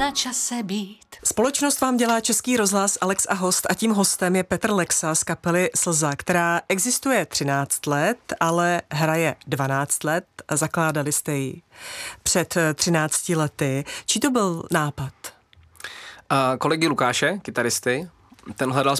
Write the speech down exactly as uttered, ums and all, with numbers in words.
na čase být. Společnost vám dělá Český rozhlas Alex a host a tím hostem je Petr Lexa z kapely Slza, která existuje třináct let, ale hraje dvanáct let. Zakládali jste ji před třinácti lety. Čí to byl nápad? Uh, kolegy Lukáše, kytaristy, ten hledal